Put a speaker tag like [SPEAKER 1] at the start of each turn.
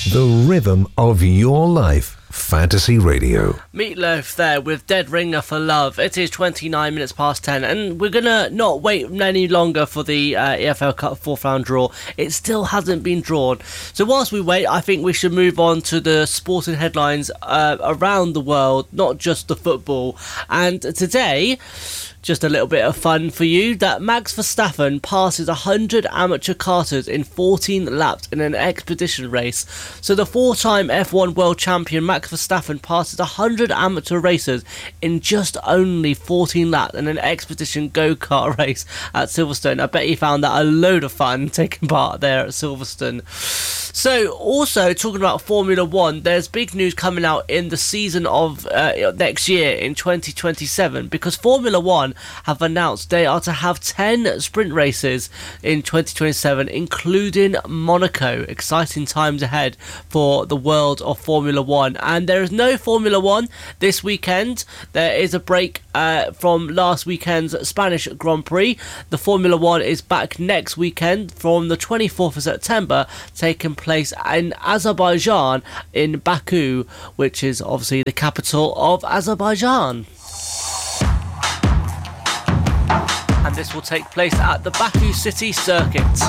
[SPEAKER 1] The rhythm of your life. Fantasy Radio.
[SPEAKER 2] Meatloaf there with Dead Ringer for Love. It is 29 minutes past 10 and we're going to not wait any longer for the EFL Cup fourth round draw. It still hasn't been drawn. So whilst we wait, I think we should move on to the sporting headlines around the world, not just the football. And today, just a little bit of fun for you, that Max Verstappen passes 100 amateur karters in 14 laps in an expedition race. So the four-time F1 world champion Max Verstappen passes 100 amateur racers in just only 14 laps in an expedition go-kart race at Silverstone. I bet you found that a load of fun taking part there at Silverstone. So also talking about Formula 1, there's big news coming out in the season of next year in 2027, because Formula 1 have announced they are to have 10 sprint races in 2027, including Monaco. Exciting times ahead for the world of Formula 1. And there is no Formula 1 this weekend. There is a break from last weekend's Spanish Grand Prix. The Formula 1 is back next weekend from the 24th of September, taking place in Azerbaijan, in Baku, which is obviously the capital of Azerbaijan. And this will take place at the Baku City Circuit.